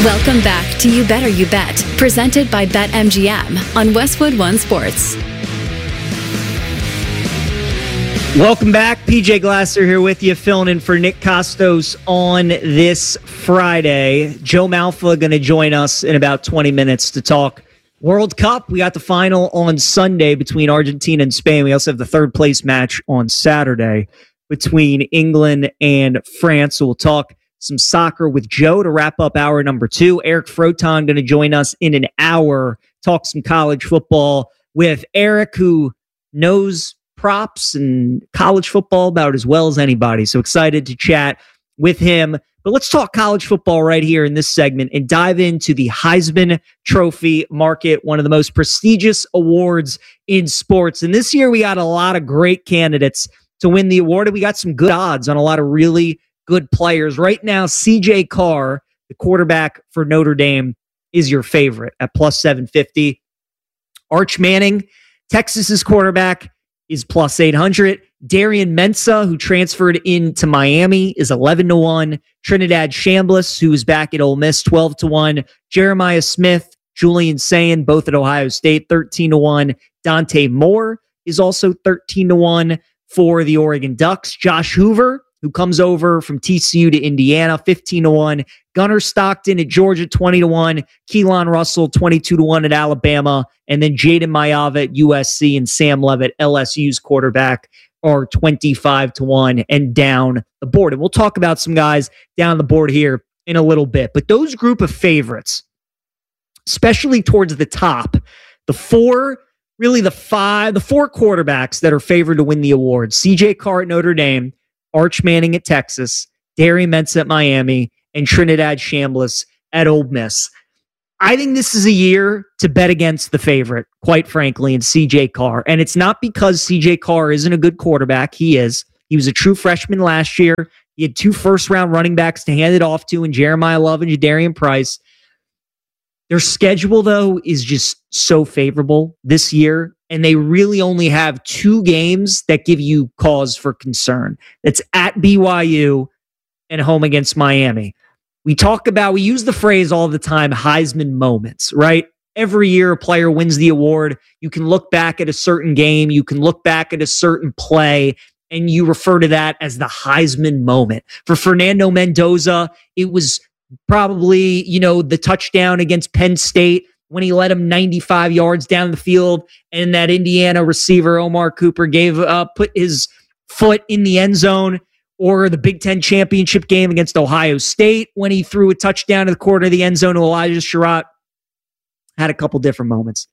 Welcome back to You Better You Bet, presented by BetMGM on Westwood One Sports. Welcome back. PJ Glasser here with you, filling in for Nick Costos on this Friday. Joe Malfa going to join us in about 20 minutes to talk World Cup. We got the final on Sunday between Argentina and Spain. We also have the third place match on Saturday between England and France. So we'll talk some soccer with Joe to wrap up hour number 2. Eric Froton going to join us in an hour, talk some college football with Eric, who knows props and college football about as well as anybody. So excited to chat with him. But let's talk college football right here in this segment and dive into the Heisman Trophy market, one of the most prestigious awards in sports. And this year we got a lot of great candidates to win the award, and we got some good odds on a lot of really good players. Right now, CJ Carr, the quarterback for Notre Dame, is your favorite at plus 750. Arch Manning, Texas's quarterback, is plus 800. Darian Mensah, who transferred into Miami, is 11-1. Trinidad Chambliss, who is back at Ole Miss, 12-1. Jeremiah Smith, Julian Sayin, both at Ohio State, 13-1. Dante Moore is also 13-1 for the Oregon Ducks. Josh Hoover, who comes over from TCU to Indiana, 15-1. Gunnar Stockton at Georgia, 20-1. Keelan Russell, 22-1 at Alabama. And then Jaden Mayava at USC and Sam Levitt, LSU's quarterback, are 25-1 and down the board. And we'll talk about some guys down the board here in a little bit. But those group of favorites, especially towards the top, the four quarterbacks that are favored to win the award: CJ Carr at Notre Dame, Arch Manning at Texas, Darian Mensah at Miami, and Trinidad Chambliss at Ole Miss. I think this is a year to bet against the favorite, quite frankly, in CJ Carr. And it's not because CJ Carr isn't a good quarterback. He is. He was a true freshman last year. He had 2 first-round running backs to hand it off to in Jeremiah Love and Jadarian Price. Their schedule, though, is just so favorable this year, and they really only have 2 games that give you cause for concern. That's at BYU and home against Miami. We use the phrase all the time, Heisman moments, right? Every year a player wins the award. You can look back at a certain game. You can look back at a certain play, and you refer to that as the Heisman moment. For Fernando Mendoza, it was probably, the touchdown against Penn State when he led him 95 yards down the field, and that Indiana receiver, Omar Cooper, put his foot in the end zone. Or the Big Ten championship game against Ohio State when he threw a touchdown to the corner of the end zone to Elijah Sherratt. Had a couple different moments.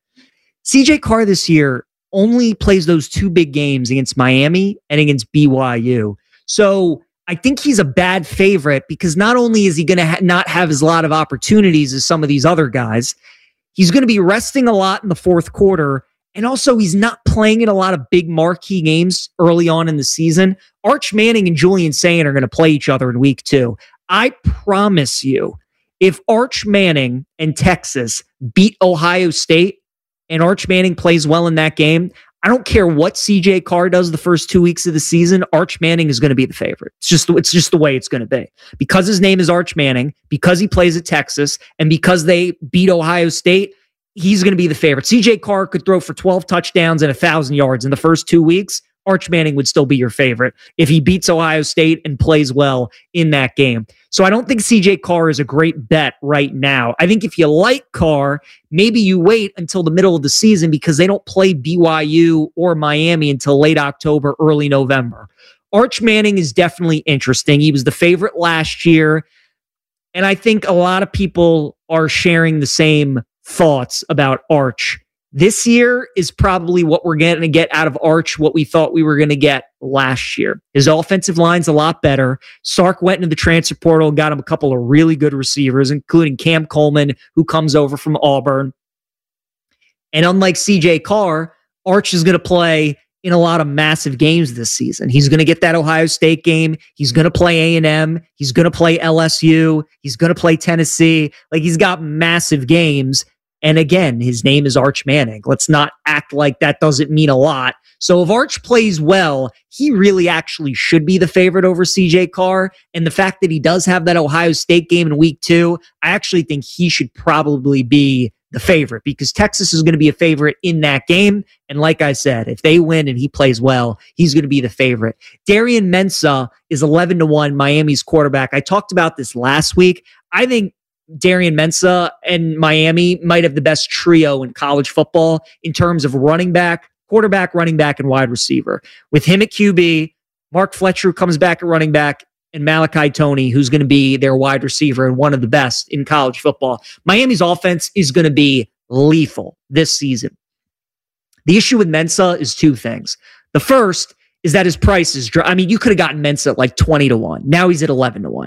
CJ Carr this year only plays those 2 big games against Miami and against BYU. So I think he's a bad favorite because not only is he going to not have as lot of opportunities as some of these other guys, he's going to be resting a lot in the fourth quarter. And also, he's not playing in a lot of big marquee games early on in the season. Arch Manning and Julian Sayin are going to play each other in week 2. I promise you, if Arch Manning and Texas beat Ohio State and Arch Manning plays well in that game, I don't care what CJ Carr does the first 2 weeks of the season, Arch Manning is going to be the favorite. It's just the way it's going to be. Because his name is Arch Manning, because he plays at Texas, and because they beat Ohio State, he's going to be the favorite. CJ Carr could throw for 12 touchdowns and 1,000 yards in the first 2 weeks. Arch Manning would still be your favorite if he beats Ohio State and plays well in that game. So I don't think CJ Carr is a great bet right now. I think if you like Carr, maybe you wait until the middle of the season because they don't play BYU or Miami until late October, early November. Arch Manning is definitely interesting. He was the favorite last year, and I think a lot of people are sharing the same thoughts about Arch. This year is probably what we're going to get out of Arch, what we thought we were going to get last year. His offensive line's a lot better. Sark went into the transfer portal and got him a couple of really good receivers, including Cam Coleman, who comes over from Auburn. And unlike CJ Carr, Arch is going to play in a lot of massive games this season. He's going to get that Ohio State game. He's going to play A&M. He's going to play LSU. He's going to play Tennessee. He's got massive games. And again, his name is Arch Manning. Let's not act like that doesn't mean a lot. So if Arch plays well, he really actually should be the favorite over CJ Carr. And the fact that he does have that Ohio State game in week 2, I actually think he should probably be the favorite because Texas is going to be a favorite in that game. And like I said, if they win and he plays well, he's going to be the favorite. Darian Mensah is 11-1, Miami's quarterback. I talked about this last week. I think Darian Mensah and Miami might have the best trio in college football in terms of running back, quarterback, running back, and wide receiver. With him at QB, Mark Fletcher comes back at running back, and Malachi Toney, who's going to be their wide receiver and one of the best in college football. Miami's offense is going to be lethal this season. The issue with Mensah is 2 things. The first is that his price is, you could have gotten Mensah at like 20-1. Now he's at 11-1.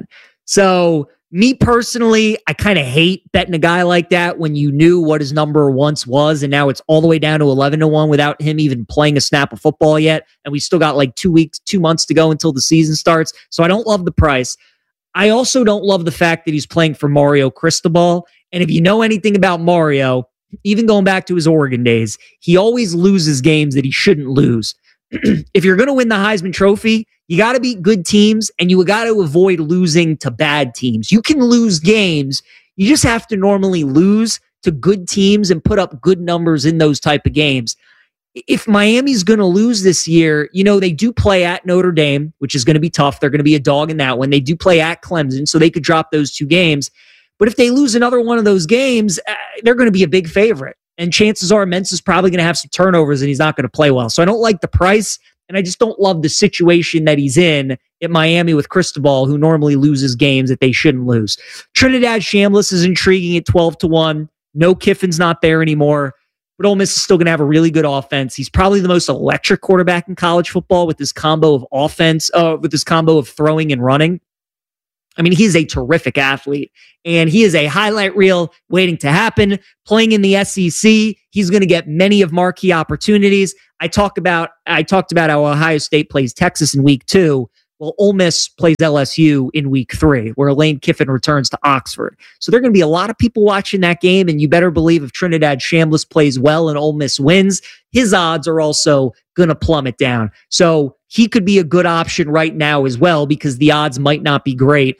So me personally, I kind of hate betting a guy like that when you knew what his number once was, and now it's all the way down to 11-1 without him even playing a snap of football yet. And we still got like 2 months to go until the season starts. So I don't love the price. I also don't love the fact that he's playing for Mario Cristobal. And if you know anything about Mario, even going back to his Oregon days, he always loses games that he shouldn't lose. If you're going to win the Heisman Trophy, you got to beat good teams and you got to avoid losing to bad teams. You can lose games. You just have to normally lose to good teams and put up good numbers in those type of games. If Miami's going to lose this year, they do play at Notre Dame, which is going to be tough. They're going to be a dog in that one. They do play at Clemson, so they could drop those 2 games. But if they lose another one of those games, they're going to be a big favorite. And chances are Mensah's probably going to have some turnovers and he's not going to play well. So I don't like the price, and I just don't love the situation that he's in at Miami with Cristobal, who normally loses games that they shouldn't lose. Trinidad Shambliss is intriguing at 12-1. No, Kiffin's not there anymore, but Ole Miss is still going to have a really good offense. He's probably the most electric quarterback in college football with this combo of offense, with this combo of throwing and running. He's a terrific athlete, and he is a highlight reel waiting to happen. Playing in the SEC, he's going to get many of marquee opportunities. I talked about how Ohio State plays Texas in week 2. Well, Ole Miss plays LSU in week 3, where Lane Kiffin returns to Oxford. So there are going to be a lot of people watching that game, and you better believe if Trinidad Shambliss plays well and Ole Miss wins, his odds are also going to plummet down. So he could be a good option right now as well, because the odds might not be great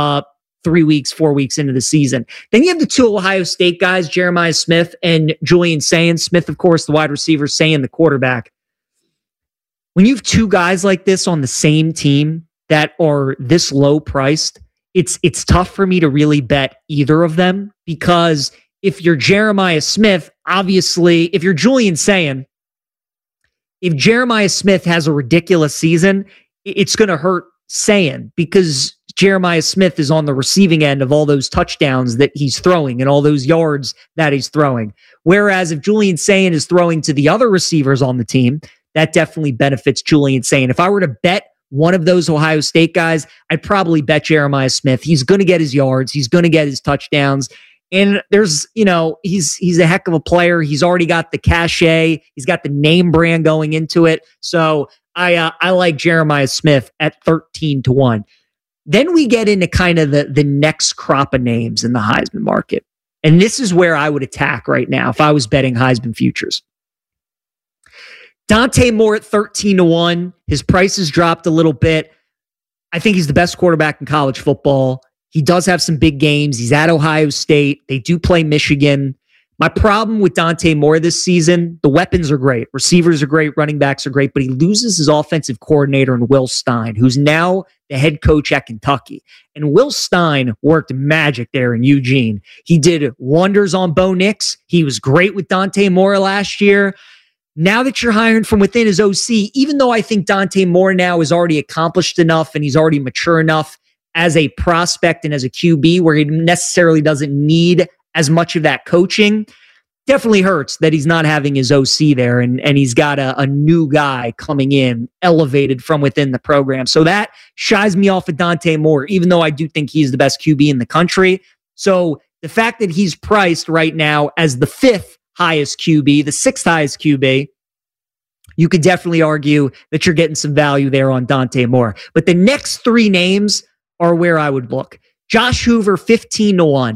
3 weeks, 4 weeks into the season. Then you have the 2 Ohio State guys, Jeremiah Smith and Julian Sayin. Smith, of course, the wide receiver, Sayin, the quarterback. When you have 2 guys like this on the same team that are this low priced, it's tough for me to really bet either of them, because if you're Jeremiah Smith, obviously, if you're Julian Sayin, if Jeremiah Smith has a ridiculous season, it's going to hurt Sayin, because Jeremiah Smith is on the receiving end of all those touchdowns that he's throwing and all those yards that he's throwing. Whereas if Julian Sayin is throwing to the other receivers on the team, that definitely benefits Julian Sayin. If I were to bet one of those Ohio State guys, I'd probably bet Jeremiah Smith. He's going to get his yards. He's going to get his touchdowns. And there's, he's a heck of a player. He's already got the cachet. He's got the name brand going into it. So I like Jeremiah Smith at 13-1. Then we get into kind of the next crop of names in the Heisman market. And this is where I would attack right now if I was betting Heisman futures. Dante Moore at 13-1. His price has dropped a little bit. I think he's the best quarterback in college football. He does have some big games. He's at Ohio State. They do play Michigan. My problem with Dante Moore this season, the weapons are great. Receivers are great. Running backs are great. But he loses his offensive coordinator in Will Stein, who's now the head coach at Kentucky. And Will Stein worked magic there in Eugene. He did wonders on Bo Nix. He was great with Dante Moore last year. Now that you're hiring from within his OC, even though I think Dante Moore now is already accomplished enough and he's already mature enough as a prospect and as a QB where he necessarily doesn't need as much of that coaching, definitely hurts that he's not having his OC there and he's got a new guy coming in elevated from within the program. So that shies me off of Dante Moore, even though I do think he's the best QB in the country. So the fact that he's priced right now as the 5th highest QB, the 6th highest QB, you could definitely argue that you're getting some value there on Dante Moore. But the next 3 names are where I would look. Josh Hoover, 15-1.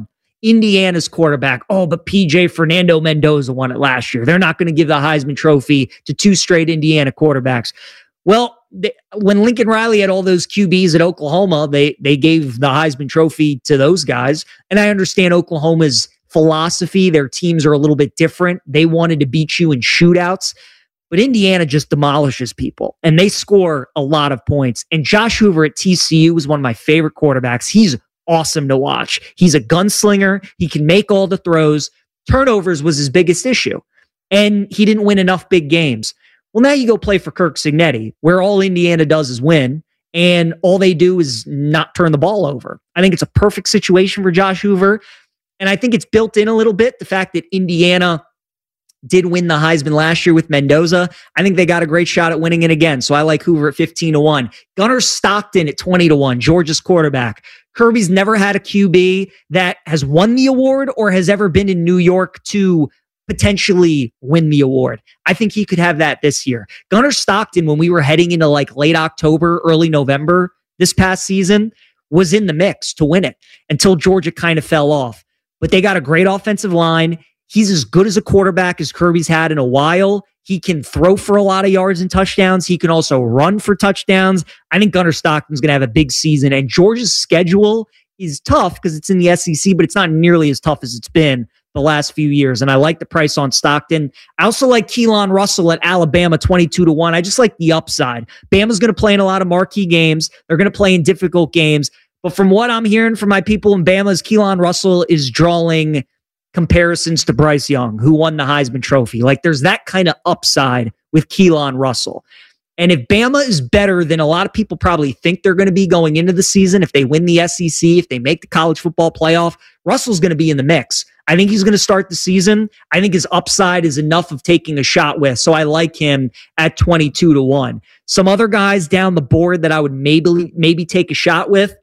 Indiana's quarterback. Oh, but PJ Fernando Mendoza won it last year. They're not going to give the Heisman Trophy to two straight Indiana quarterbacks. Well, when Lincoln Riley had all those QBs at Oklahoma, they gave the Heisman Trophy to those guys. And I understand Oklahoma's philosophy. Their teams are a little bit different. They wanted to beat you in shootouts. But Indiana just demolishes people, and they score a lot of points. And Josh Hoover at TCU was one of my favorite quarterbacks. He's awesome to watch. He's a gunslinger. He can make all the throws. Turnovers was his biggest issue, and he didn't win enough big games. Well, now you go play for Kirk Cignetti, where all Indiana does is win, and all they do is not turn the ball over. I think it's a perfect situation for Josh Hoover, and I think it's built in a little bit, the fact that Indiana did win the Heisman last year with Mendoza. I think they got a great shot at winning it again. So I like Hoover at 15-1. Gunnar Stockton at 20-1, Georgia's quarterback. Kirby's never had a QB that has won the award or has ever been in New York to potentially win the award. I think he could have that this year. Gunnar Stockton, when we were heading into like late October, early November this past season, was in the mix to win it until Georgia kind of fell off. But they got a great offensive line. He's as good as a quarterback as Kirby's had in a while. He can throw for a lot of yards and touchdowns. He can also run for touchdowns. I think Gunnar Stockton's going to have a big season. And Georgia's schedule is tough because it's in the SEC, but it's not nearly as tough as it's been the last few years. And I like the price on Stockton. I also like Keelan Russell at Alabama, 22-1. I just like the upside. Bama's going to play in a lot of marquee games. They're going to play in difficult games. But from what I'm hearing from my people in Bama is Keelan Russell is drawing comparisons to Bryce Young, who won the Heisman Trophy. Like, there's that kind of upside with Keelan Russell. And if Bama is better than a lot of people probably think they're going to be going into the season, if they win the SEC, if they make the college football playoff, Russell's going to be in the mix. I think he's going to start the season. I think his upside is enough of taking a shot with. So I like him at 22-1. Some other guys down the board that I would maybe take a shot with.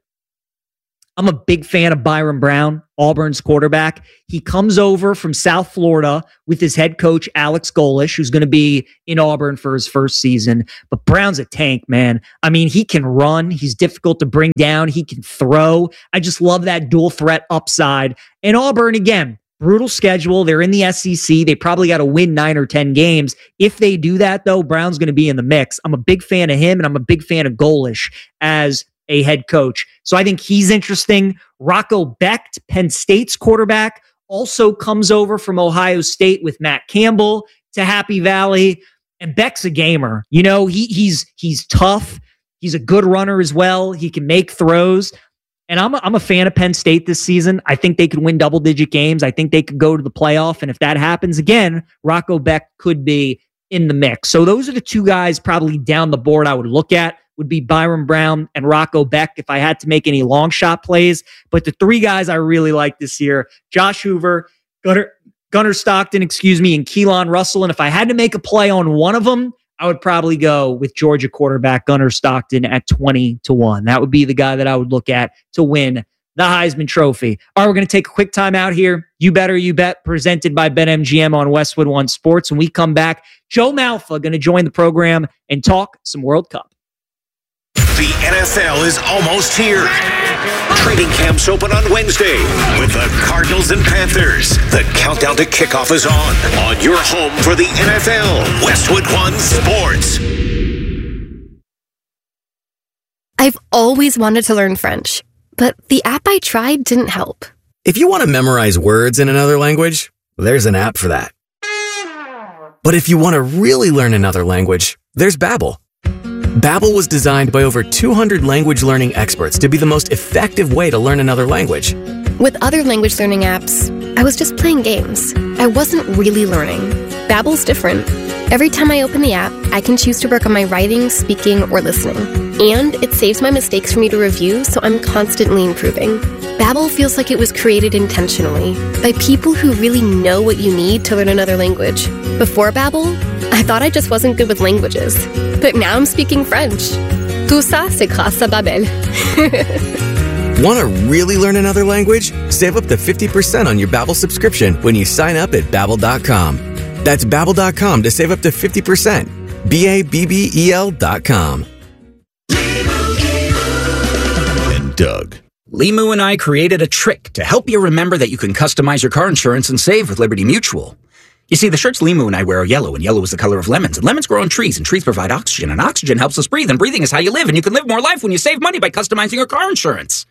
I'm a big fan of Byron Brown, Auburn's quarterback. He comes over from South Florida with his head coach, Alex Golesh, who's going to be in Auburn for his first season. But Brown's a tank, man. I mean, he can run. He's difficult to bring down. He can throw. I just love that dual threat upside. And Auburn, again, brutal schedule. They're in the SEC. They probably got to win 9 or 10 games. If they do that, though, Brown's going to be in the mix. I'm a big fan of him, and I'm a big fan of Golesh as a head coach. So I think he's interesting. Rocco Becht, Penn State's quarterback, also comes over from Ohio State with Matt Campbell to Happy Valley. And Becht's a gamer. You know, he's tough. He's a good runner as well. He can make throws. And I'm a fan of Penn State this season. I think they could win double-digit games. I think they could go to the playoff. And if that happens again, Rocco Becht could be in the mix. So those are the two guys probably down the board I would look at. Would be Byron Brown and Rocco Becht if I had to make any long shot plays. But the three guys I really like this year, Josh Hoover, Gunnar Stockton, and Keelan Russell. And if I had to make a play on one of them, I would probably go with Georgia quarterback Gunnar Stockton at 20-1. That would be the guy that I would look at to win the Heisman Trophy. All right, we're going to take a quick time out here. You Better You Bet, presented by BetMGM on Westwood One Sports. When we come back, Joe Malfa going to join the program and talk some World Cup. The NFL is almost here. Training camps open on Wednesday with the Cardinals and Panthers. The countdown to kickoff is on your home for the NFL, Westwood One Sports. I've always wanted to learn French, but the app I tried didn't help. If you want to memorize words in another language, there's an app for that. But if you want to really learn another language, there's Babbel. Babbel was designed by over 200 language learning experts to be the most effective way to learn another language. With other language learning apps, I was just playing games. I wasn't really learning. Babbel's different. Every time I open the app, I can choose to work on my writing, speaking, or listening. And it saves my mistakes for me to review, so I'm constantly improving. Babbel feels like it was created intentionally by people who really know what you need to learn another language. Before Babbel, I thought I just wasn't good with languages. But now I'm speaking French. Tout ça, c'est grâce à Babbel. Want to really learn another language? Save up to 50% on your Babbel subscription when you sign up at Babbel.com. That's Babbel.com to save up to 50%. Babbel.com. And Doug, Limu and I created a trick to help you remember that you can customize your car insurance and save with Liberty Mutual. You see, the shirts Limu and I wear are yellow, and yellow is the color of lemons, and lemons grow on trees, and trees provide oxygen, and oxygen helps us breathe, and breathing is how you live, and you can live more life when you save money by customizing your car insurance.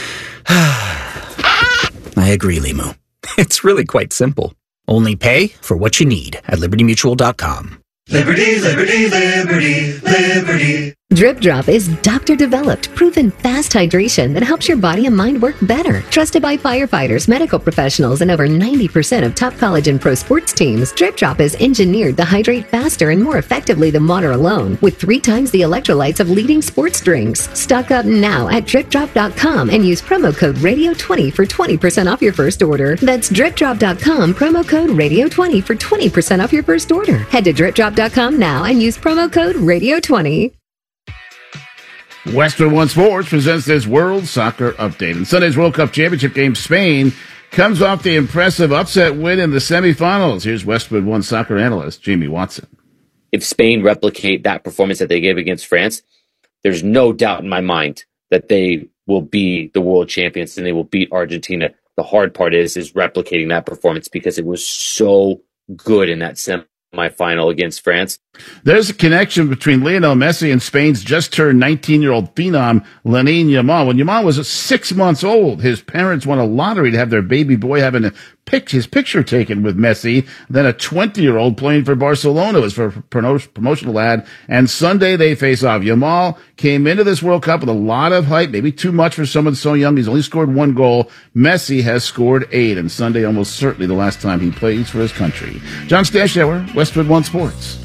I agree, Limu. It's really quite simple. Only pay for what you need at libertymutual.com. Liberty, liberty, liberty, liberty. Drip Drop is doctor-developed, proven fast hydration that helps your body and mind work better. Trusted by firefighters, medical professionals, and over 90% of top college and pro sports teams, Drip Drop is engineered to hydrate faster and more effectively than water alone, with 3 times the electrolytes of leading sports drinks. Stock up now at dripdrop.com and use promo code RADIO20 for 20% off your first order. That's dripdrop.com, promo code RADIO20 for 20% off your first order. Head to dripdrop.com now and use promo code RADIO20. Westwood One Sports presents this World Soccer Update. In Sunday's World Cup Championship game, Spain comes off the impressive upset win in the semifinals. Here's Westwood One Soccer analyst Jamie Watson. If Spain replicate that performance that they gave against France, there's no doubt in my mind that they will be the world champions and they will beat Argentina. The hard part is replicating that performance because it was so good in that semifinal against France. There's a connection between Lionel Messi and Spain's just-turned 19-year-old phenom, Lamine Yamal. When Yamal was 6 months old, his parents won a lottery to have their baby boy having his picture taken with Messi. Then a 20-year-old playing for Barcelona was for a promotional ad. And Sunday they face off. Yamal came into this World Cup with a lot of hype, maybe too much for someone so young. He's only scored 1 goal. Messi has scored 8. And Sunday almost certainly the last time he plays for his country. John Stashower, Westwood One Sports.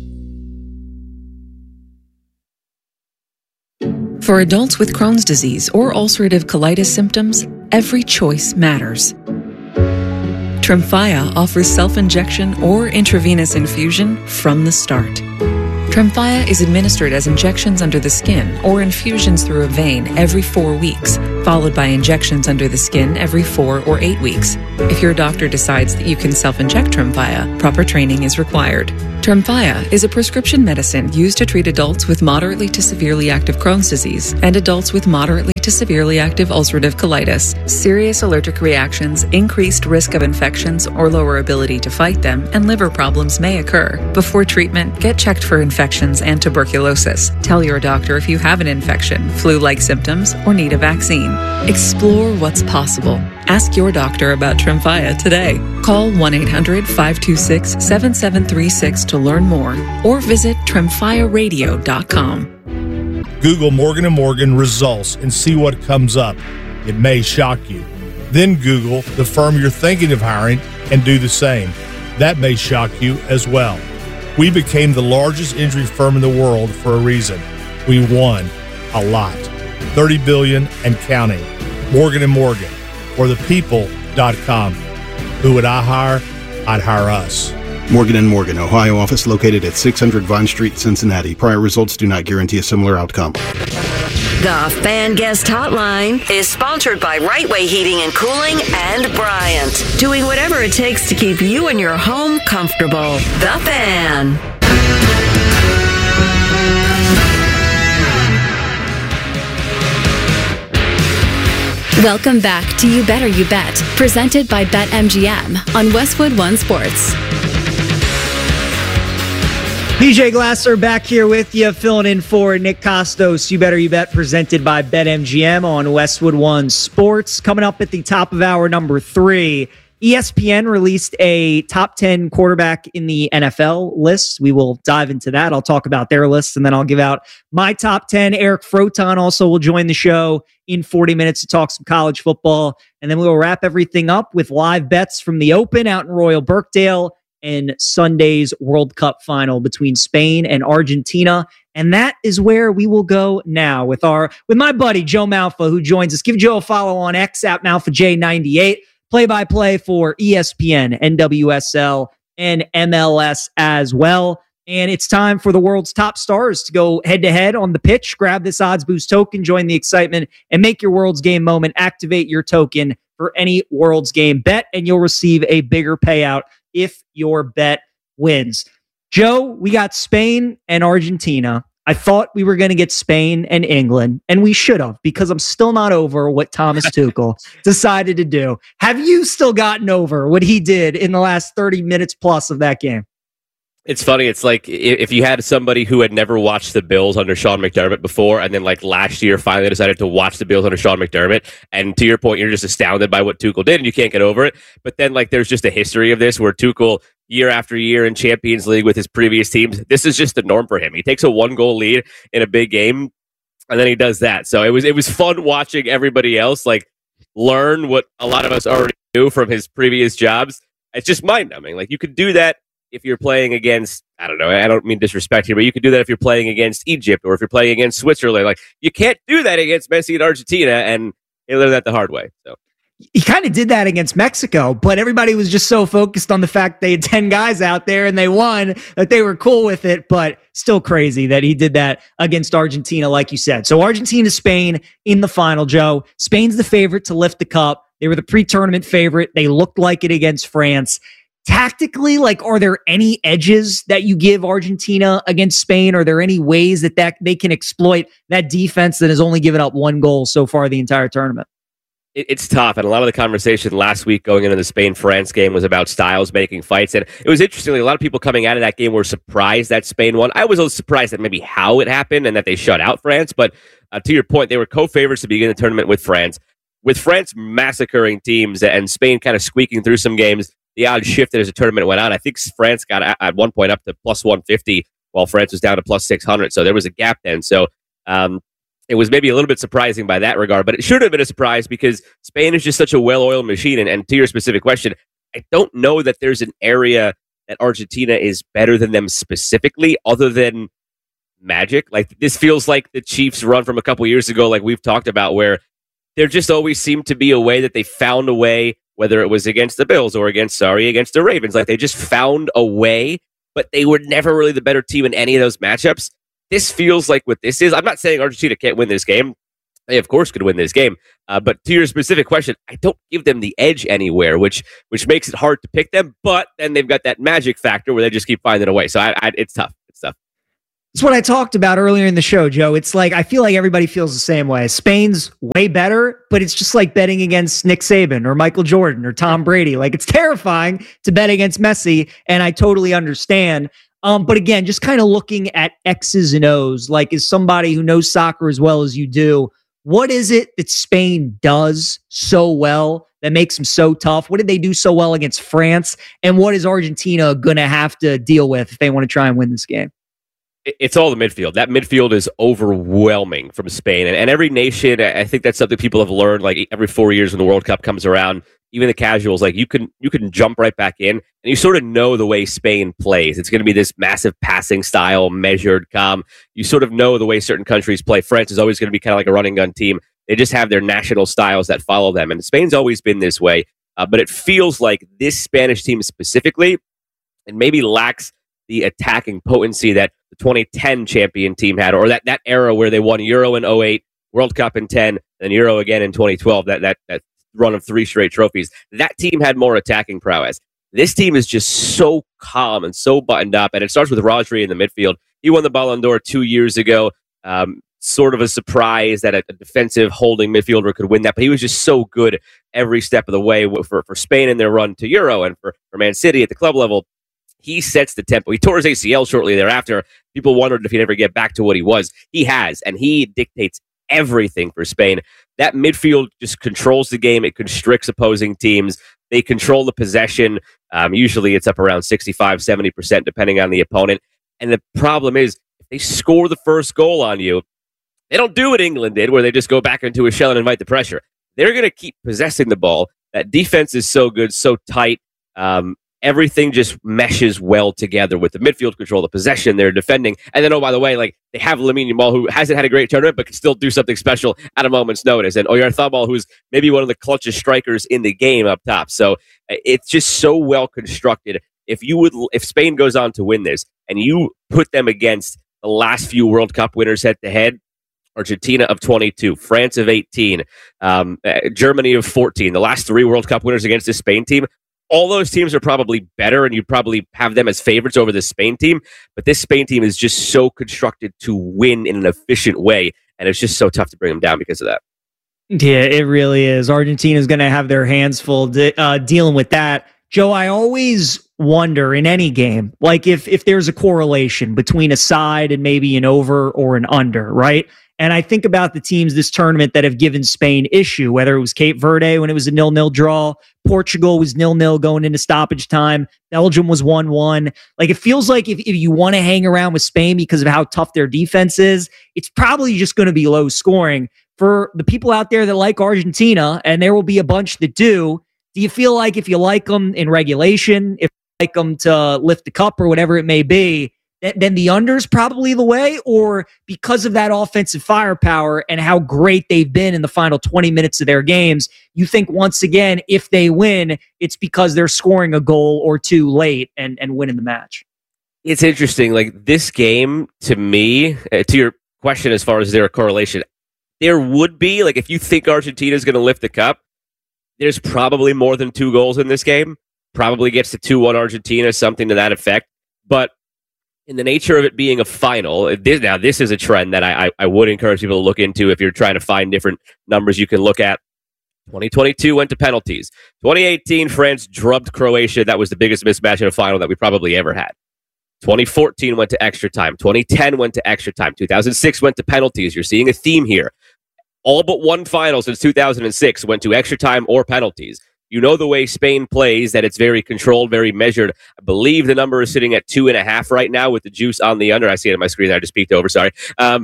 For adults with Crohn's disease or ulcerative colitis symptoms, every choice matters. Tremfya offers self-injection or intravenous infusion from the start. Tremfya is administered as injections under the skin or infusions through a vein every 4 weeks, followed by injections under the skin every 4 or 8 weeks. If your doctor decides that you can self-inject Tremfya, proper training is required. Tremfya is a prescription medicine used to treat adults with moderately to severely active Crohn's disease and adults with moderately to severely active ulcerative colitis. Serious allergic reactions, increased risk of infections or lower ability to fight them, and liver problems may occur. Before treatment, get checked for infections and tuberculosis. Tell your doctor if you have an infection, flu-like symptoms, or need a vaccine. Explore what's possible. Ask your doctor about Tremfya today. Call 1-800-526-7736 to learn more or visit tremfyaradio.com. Google Morgan & Morgan results and see what comes up. It may shock you. Then Google the firm you're thinking of hiring and do the same. That may shock you as well. We became the largest injury firm in the world for a reason. We won a lot. $30 billion and counting. Morgan & Morgan, or thepeople.com. Who would I hire? I'd hire us. Morgan & Morgan, Ohio office located at 600 Vine Street, Cincinnati. Prior results do not guarantee a similar outcome. The Fan Guest Hotline is sponsored by Right Way Heating and Cooling and Bryant, doing whatever it takes to keep you and your home comfortable. The Fan. Welcome back to You Better You Bet, presented by BetMGM on Westwood One Sports. PJ Glasser back here with you, filling in for Nick Costos. You Better You Bet, presented by BetMGM on Westwood One Sports. Coming up at the top of hour number 3, ESPN released a top 10 quarterback in the NFL list. We will dive into that. I'll talk about their list, and then I'll give out my top 10. Eric Froton also will join the show in 40 minutes to talk some college football. And then we will wrap everything up with live bets from the Open out in Royal Birkdale and Sunday's World Cup final between Spain and Argentina. And that is where we will go now with my buddy Joe Malfa, who joins us. Give Joe a follow on X at MalfaJ98. Play-by-play for ESPN, NWSL, and MLS as well. And it's time for the world's top stars to go head-to-head on the pitch. Grab this Odds Boost token, join the excitement, and make your World's Game moment. Activate your token for any World's Game bet, and you'll receive a bigger payout if your bet wins. Joe, we got Spain and Argentina. I thought we were going to get Spain and England, and we should have, because I'm still not over what Thomas Tuchel decided to do. Have you still gotten over what he did in the last 30 minutes plus of that game? It's funny. It's like if you had somebody who had never watched the Bills under Sean McDermott before, and then like last year finally decided to watch the Bills under Sean McDermott, and to your point, you're just astounded by what Tuchel did, and you can't get over it. But then like there's just a history of this where Tuchel, year after year in Champions League with his previous teams, this is just the norm for him. He takes a 1-goal lead in a big game, and then he does that. So it was fun watching everybody else like learn what a lot of us already knew from his previous jobs. It's just mind-numbing. Like you could do that if you're playing against, I don't know, I don't mean disrespect here, but you could do that if you're playing against Egypt or if you're playing against Switzerland. Like, you can't do that against Messi and Argentina, and he learned that the hard way. So he kind of did that against Mexico, but everybody was just so focused on the fact they had 10 guys out there and they won that they were cool with it, but still crazy that he did that against Argentina, like you said. So Argentina, Spain in the final, Joe. Spain's the favorite to lift the cup. They were the pre-tournament favorite. They looked like it against France. Tactically, like, are there any edges that you give Argentina against Spain? Are there any ways that they can exploit that defense that has only given up 1 goal so far the entire tournament? It's tough, and a lot of the conversation last week going into the Spain-France game was about styles making fights, and it was interesting. A lot of people coming out of that game were surprised that Spain won. I was a little surprised at maybe how it happened and that they shut out France, but to your point, they were co-favorites to begin the tournament with France. With France massacring teams and Spain kind of squeaking through some games, the odds shifted as the tournament went on. I think France got at one point up to plus 150 while France was down to plus 600. So there was a gap then. So it was maybe a little bit surprising by that regard, but it should have been a surprise because Spain is just such a well-oiled machine. And to your specific question, I don't know that there's an area that Argentina is better than them specifically other than magic. Like this feels like the Chiefs run from a couple years ago, like we've talked about, where there just always seemed to be a way that they found a way, whether it was against the Bills or against the Ravens. Like they just found a way, but they were never really the better team in any of those matchups. This feels like what this is. I'm not saying Argentina can't win this game. They, of course, could win this game. But to your specific question, I don't give them the edge anywhere, which makes it hard to pick them. But then they've got that magic factor where they just keep finding a way. So it's tough. It's tough. It's what I talked about earlier in the show, Joe. It's like, I feel like everybody feels the same way. Spain's way better, but it's just like betting against Nick Saban or Michael Jordan or Tom Brady. Like, it's terrifying to bet against Messi, and I totally understand. But again, just kind of looking at X's and O's, like as somebody who knows soccer as well as you do, what is it that Spain does so well that makes them so tough? What did they do so well against France? And what is Argentina going to have to deal with if they want to try and win this game? It's all the midfield. That midfield is overwhelming from Spain. And every nation, I think that's something people have learned, like every 4 years when the World Cup comes around, even the casuals, like you can jump right back in and you sort of know the way Spain plays. It's going to be this massive passing style, measured, calm. You sort of know the way certain countries play. France is always going to be kind of like a running gun team. They just have their national styles that follow them. And Spain's always been this way. But it feels like this Spanish team specifically, and maybe lacks the attacking potency that the 2010 champion team had, or that era where they won Euro in 08, World Cup in 10, and Euro again in 2012, that run of 3 straight trophies. That team had more attacking prowess. This team is just so calm and so buttoned up, and it starts with Rodri in the midfield. He won the Ballon d'Or 2 years ago. Sort of a surprise that a defensive holding midfielder could win that, but he was just so good every step of the way for Spain in their run to Euro, and for Man City at the club level. He sets the tempo. He tore his ACL shortly thereafter. People wondered if he'd ever get back to what he was. He has, and he dictates everything for Spain. That midfield just controls the game. It constricts opposing teams. They control the possession. Usually it's up around 65, 70%, depending on the opponent. And the problem is, if they score the first goal on you, they don't do what England did, where they just go back into a shell and invite the pressure. They're going to keep possessing the ball. That defense is so good, so tight. Everything just meshes well together with the midfield control, the possession, they're defending. And then, oh, by the way, like they have Lamine Yamal, who hasn't had a great tournament, but can still do something special at a moment's notice. And Oyarzabal, who's maybe one of the clutchest strikers in the game up top. So it's just so well constructed. If Spain goes on to win this and you put them against the last few World Cup winners head to head, Argentina of 22, France of 18, Germany of 14, the last 3 World Cup winners against this Spain team, all those teams are probably better, and you'd probably have them as favorites over this Spain team. But this Spain team is just so constructed to win in an efficient way, and it's just so tough to bring them down because of that. Yeah, it really is. Argentina's going to have their hands full dealing with that. Joe, I always wonder in any game, like if there's a correlation between a side and maybe an over or an under, right? And I think about the teams this tournament that have given Spain issue, whether it was Cape Verde when it was a 0-0 draw, Portugal was 0-0 going into stoppage time, Belgium was 1-1. Like, it feels like if you want to hang around with Spain because of how tough their defense is, it's probably just going to be low scoring. For the people out there that like Argentina, and there will be a bunch that do you feel like if you like them in regulation, if you like them to lift the cup or whatever it may be, then the under's probably the way? Or because of that offensive firepower and how great they've been in the final 20 minutes of their games, you think once again, if they win, it's because they're scoring a goal or two late and winning the match? It's interesting. Like, this game, to me, to your question as far as their correlation, there would be, like, if you think Argentina is going to lift the cup, there's probably more than 2 goals in this game. Probably gets to 2-1 Argentina, something to that effect. But in the nature of it being a final, this is a trend that I would encourage people to look into if you're trying to find different numbers you can look at. 2022 went to penalties. 2018, France drubbed Croatia. That was the biggest mismatch in a final that we probably ever had. 2014 went to extra time. 2010 went to extra time. 2006 went to penalties. You're seeing a theme here. All but one final since 2006 went to extra time or penalties. You know the way Spain plays, that it's very controlled, very measured. I believe the number is sitting at 2.5 right now with the juice on the under. I see it on my screen. I just peeked over. Sorry.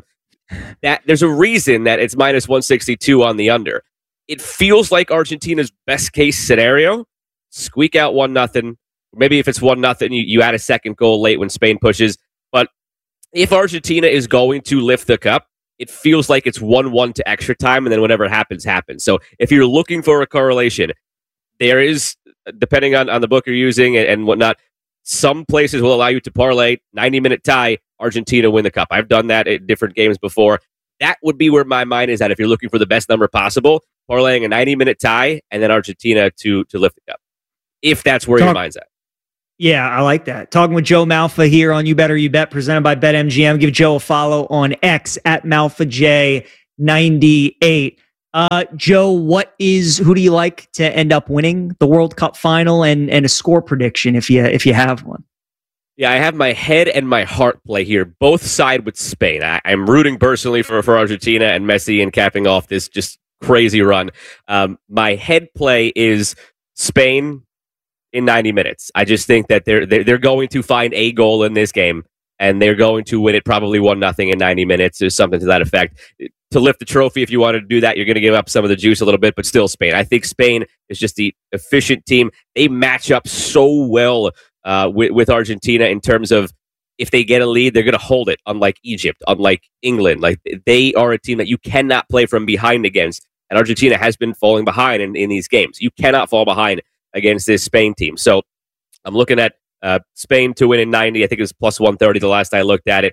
That there's a reason that it's minus 162 on the under. It feels like Argentina's best case scenario. Squeak out 1-0. Maybe if it's 1-0, you add a second goal late when Spain pushes. But if Argentina is going to lift the cup, it feels like it's 1-1 to extra time, and then whatever happens, happens. So if you're looking for a correlation, there is, depending on the book you're using and whatnot, some places will allow you to parlay 90-minute tie, Argentina win the cup. I've done that at different games before. That would be where my mind is at if you're looking for the best number possible, parlaying a 90-minute tie and then Argentina to lift the cup, if that's where your mind's at. Yeah, I like that. Talking with Joe Malfa here on You Better You Bet, presented by BetMGM. Give Joe a follow on X at MalfaJ98. Joe, who do you like to end up winning the World Cup final, and a score prediction if you have one? Yeah, I have my head and my heart play here. Both side with Spain. I'm rooting personally for Argentina and Messi and capping off this just crazy run. My head play is Spain in 90 minutes. I just think that they're going to find a goal in this game, and they're going to win it probably 1-0 in 90 minutes or something to that effect. To lift the trophy, if you wanted to do that, you're going to give up some of the juice a little bit, but still Spain. I think Spain is just the efficient team. They match up so well with Argentina in terms of if they get a lead, they're going to hold it, unlike Egypt, unlike England. Like, they are a team that you cannot play from behind against, and Argentina has been falling behind in these games. You cannot fall behind against this Spain team. So I'm looking at Spain to win in 90. I think it was plus 130 the last I looked at it.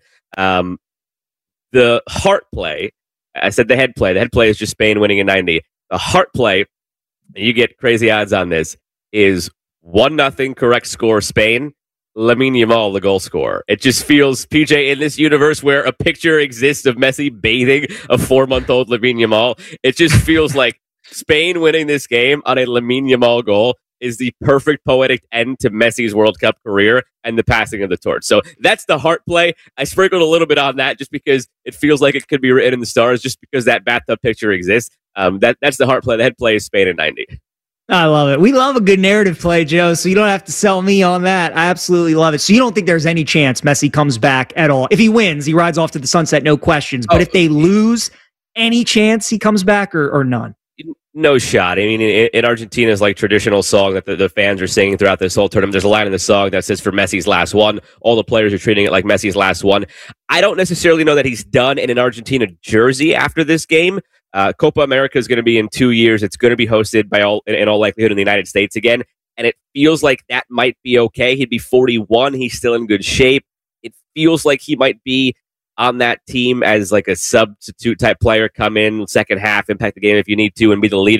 The heart play, I said the head play. The head play is just Spain winning in 90. The heart play, and you get crazy odds on this, is 1-0 correct score Spain, Lamine Yamal the goal scorer. It just feels, PJ, in this universe where a picture exists of Messi bathing a 4-month-old Lamine Yamal, it just feels like Spain winning this game on a Lamine Yamal goal is the perfect poetic end to Messi's World Cup career and the passing of the torch. So that's the heart play. I sprinkled a little bit on that just because it feels like it could be written in the stars, just because that bathtub picture exists. That's the heart play. The head play is Spain in 90. I love it. We love a good narrative play, Joe, so you don't have to sell me on that. I absolutely love it. So you don't think there's any chance Messi comes back at all? If he wins, he rides off to the sunset, no questions. But if they lose, any chance he comes back or none? No shot. I mean, in Argentina's like traditional song that the fans are singing throughout this whole tournament, there's a line in the song that says for Messi's last one. All the players are treating it like Messi's last one. I don't necessarily know that he's done in an Argentina jersey after this game. Copa America is going to be in 2 years. It's going to be hosted in all likelihood in the United States again. And it feels like that might be okay. He'd be 41. He's still in good shape. It feels like he might be on that team as like a substitute type player, come in second half, impact the game if you need to, and be the leader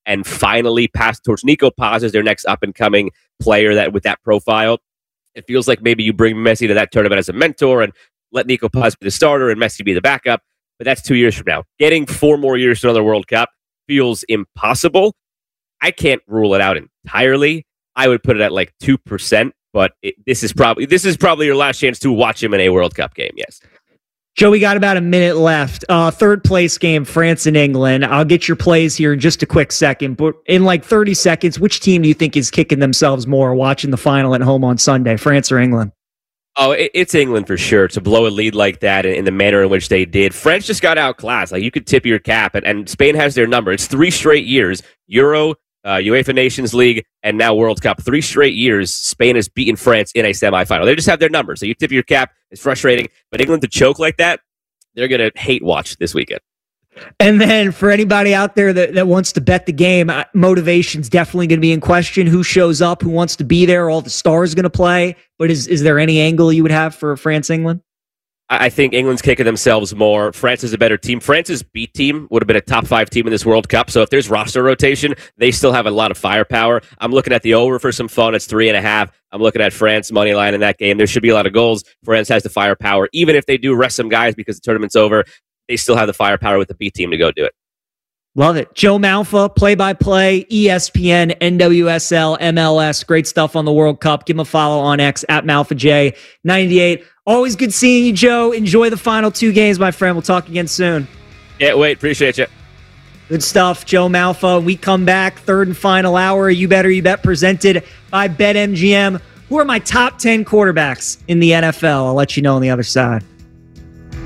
and finally pass towards Nico Paz as their next up-and-coming player that with that profile. It feels like maybe you bring Messi to that tournament as a mentor and let Nico Paz be the starter and Messi be the backup, but that's 2 years from now. Getting 4 more years to another World Cup feels impossible. I can't rule it out entirely. I would put it at like 2%, but this is probably your last chance to watch him in a World Cup game, yes. Joe, we got about a minute left. Third place game, France and England. I'll get your plays here in just a quick second, but in like 30 seconds, which team do you think is kicking themselves more watching the final at home on Sunday, France or England? Oh, it's England for sure. To blow a lead like that in the manner in which they did. France just got outclassed. Like, you could tip your cap, and Spain has their number. It's 3 straight years. Euro, UEFA Nations League, and now World Cup. 3 straight years, Spain has beaten France in a semifinal. They just have their number. So you tip your cap. It's frustrating. But England to choke like that, they're going to hate watch this weekend. And then for anybody out there that wants to bet the game, motivation's definitely going to be in question. Who shows up? Who wants to be there? All the stars going to play. But is there any angle you would have for France-England? I think England's kicking themselves more. France is a better team. France's B team would have been a top 5 team in this World Cup. So if there's roster rotation, they still have a lot of firepower. I'm looking at the over for some fun. It's 3.5. I'm looking at France money line in that game. There should be a lot of goals. France has the firepower. Even if they do rest some guys because the tournament's over, they still have the firepower with the B team to go do it. Love it. Joe Malfa, play-by-play, ESPN, NWSL, MLS. Great stuff on the World Cup. Give him a follow on X at MalfaJ98. Always good seeing you, Joe. Enjoy the final 2 games, my friend. We'll talk again soon. Yeah, wait. Appreciate you. Good stuff, Joe Malfa. We come back, third and final hour. You Better You Bet, presented by BetMGM. Who are my top 10 quarterbacks in the NFL? I'll let you know on the other side.